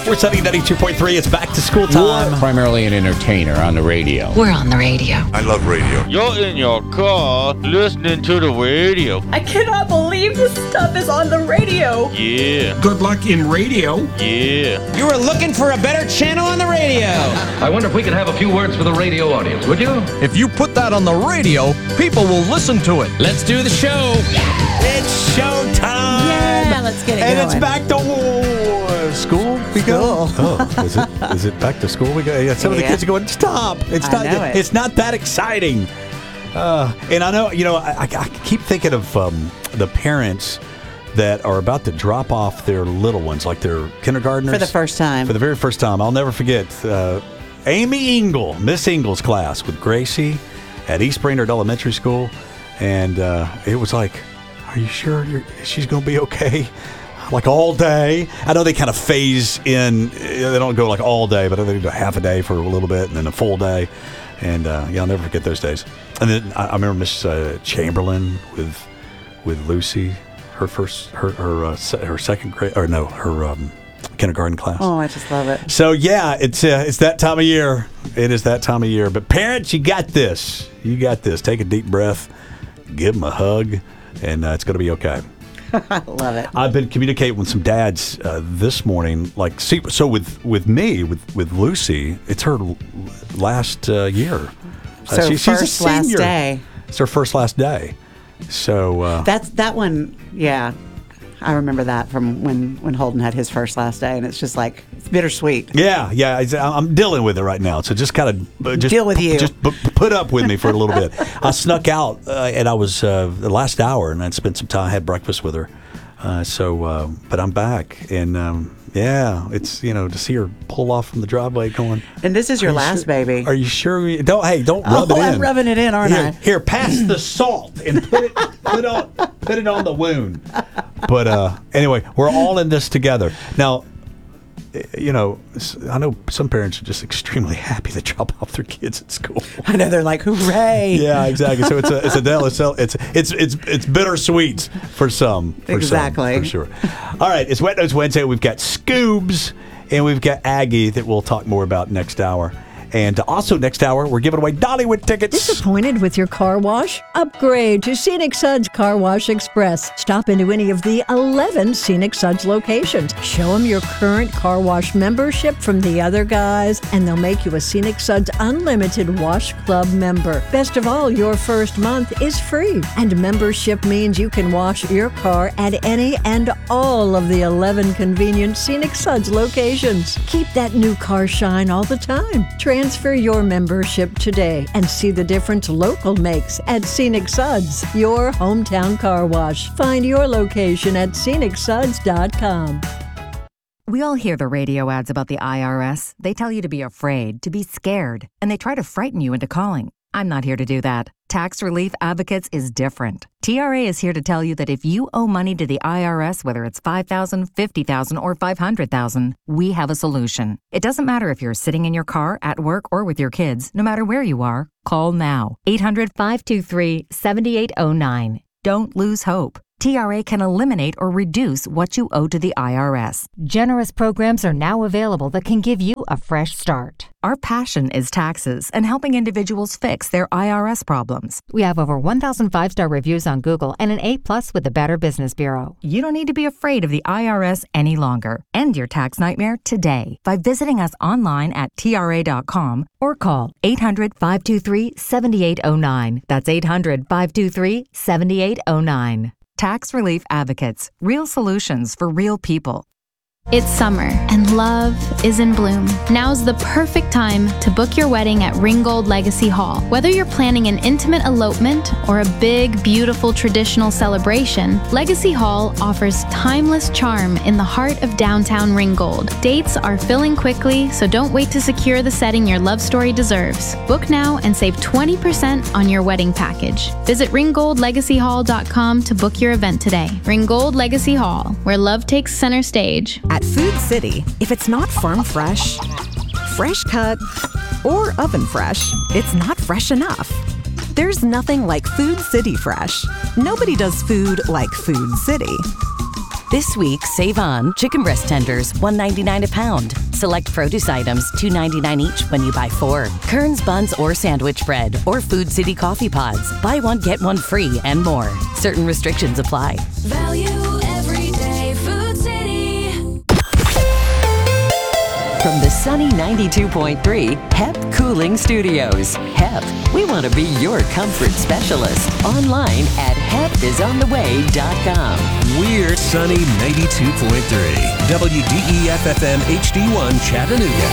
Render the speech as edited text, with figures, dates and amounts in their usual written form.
We're Sunny 92.3. It's back to school time. We're primarily an entertainer on the radio. We're on the radio. I love radio. You're in your car listening to the radio. I cannot believe this stuff is on the radio. Yeah. Good luck in radio. Yeah. You were looking for a better channel on the radio. I wonder if we could have a few words for the radio audience, would you? If you put that on the radio, people will listen to it. Let's do the show. It's showtime. Yeah, let's get it and going. it's back to school. We go. Oh, is it back to school? We go. Yeah, some of the kids are going. Stop! It's not. It's not that exciting. And I know. I keep thinking of the parents that are about to drop off their little ones, like their kindergartners, for the first time. For the very first time. I'll never forget Amy Engel, Miss Engel's class with Gracie at East Brainerd Elementary School, and it was like, are you sure she's going to be okay? Like all day. I know they kind of phase in. They don't go like all day, but they do half a day for a little bit and then a full day. And I'll never forget those days. And then I remember Miss Chamberlain with Lucy, her second grade, or no, her kindergarten class. Oh, I just love it. So yeah, it's that time of year. It is that time of year. But parents, you got this. You got this. Take a deep breath, give them a hug, and it's going to be okay. I love it. I've been communicating with some dads this morning. Like, so with Lucy, it's her last year. So she's a first last senior. day. It's her first last day. So that's that one. Yeah, I remember that from when Holden had his first last day, and it's just like it's bittersweet. Yeah. I'm dealing with it right now. So just kind of deal with you. Just put up with me for a little bit. I snuck out, and I was the last hour, and I'd spent some time. I had breakfast with her. But I'm back, and yeah, it's to see her pull off from the driveway, going. And this is your last baby. Are you sure? Don't rub it in. I'm rubbing it in, aren't I? Here, pass the salt and put it on the wound. But anyway, we're all in this together now. I know some parents are just extremely happy to drop off their kids at school. I know, they're like, hooray! Yeah, exactly. So it's bittersweet for some. Exactly. For sure. All right, it's Wet Nose Wednesday. We've got Scoobs and we've got Aggie that we'll talk more about next hour. And also next hour, we're giving away Dollywood tickets. Disappointed with your car wash? Upgrade to Scenic Suds Car Wash Express. Stop into any of the 11 Scenic Suds locations. Show them your current car wash membership from the other guys, and they'll make you a Scenic Suds Unlimited Wash Club member. Best of all, your first month is free. And membership means you can wash your car at any and all of the 11 convenient Scenic Suds locations. Keep that new car shine all the time. Transfer your membership today and see the difference local makes at Scenic Suds, your hometown car wash. Find your location at scenicsuds.com. We all hear the radio ads about the IRS. They tell you to be afraid, to be scared, and they try to frighten you into calling. I'm not here to do that. Tax Relief Advocates is different. TRA is here to tell you that if you owe money to the IRS, whether it's $5,000, $50,000, or $500,000, we have a solution. It doesn't matter if you're sitting in your car, at work, or with your kids. No matter where you are, call now. 800-523-7809. Don't lose hope. TRA can eliminate or reduce what you owe to the IRS. Generous programs are now available that can give you a fresh start. Our passion is taxes and helping individuals fix their IRS problems. We have over 1,000 5-star reviews on Google and an A+ with the Better Business Bureau. You don't need to be afraid of the IRS any longer. End your tax nightmare today by visiting us online at TRA.com or call 800-523-7809. That's 800-523-7809. Tax Relief Advocates. Real solutions for real people. It's summer, and love is in bloom. Now's the perfect time to book your wedding at Ringgold Legacy Hall. Whether you're planning an intimate elopement or a big, beautiful traditional celebration, Legacy Hall offers timeless charm in the heart of downtown Ringgold. Dates are filling quickly, so don't wait to secure the setting your love story deserves. Book now and save 20% on your wedding package. Visit ringgoldlegacyhall.com to book your event today. Ringgold Legacy Hall, where love takes center stage. At Food City, if it's not farm fresh, fresh cut, or oven fresh, it's not fresh enough. There's nothing like Food City Fresh. Nobody does food like Food City. This week, save on chicken breast tenders, $1.99 a pound. Select produce items, $2.99 each when you buy 4. Kern's buns or sandwich bread, or Food City coffee pods. Buy one, get one free, and more. Certain restrictions apply. Value everyday Food City. From the sunny 92.3 HEP Cooling Studios. HEP, we want to be your comfort specialist. Online at hepisontheway.com. We're sunny 92.3 WDEF-FM HD1 Chattanooga.